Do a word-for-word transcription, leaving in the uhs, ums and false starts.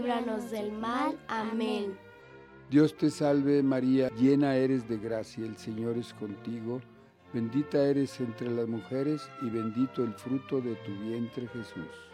líbranos del mal. Amén. Dios te salve María, llena eres de gracia, el Señor es contigo. Bendita eres entre las mujeres y bendito el fruto de tu vientre Jesús.